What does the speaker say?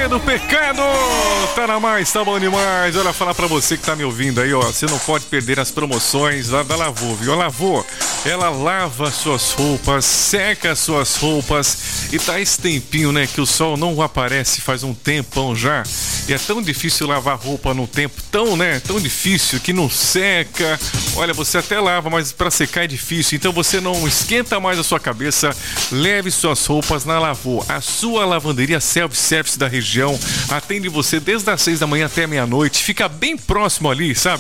cheia do pecado. Tá na mais, tá bom demais. Olha, falar pra você que tá me ouvindo aí, ó. Você não pode perder as promoções lá da Lavô, viu? A Lavô, ela lava suas roupas, seca suas roupas. E tá esse tempinho, né, que o sol não aparece faz um tempão já. E é tão difícil lavar roupa num tempo tão, né, tão difícil que não seca. Olha, você até lava, mas pra secar é difícil. Então você não esquenta mais a sua cabeça. Leve suas roupas na Lavô, a sua lavanderia self-service da região. Atende você desde as 6 da manhã até meia-noite. Fica bem próximo ali, sabe?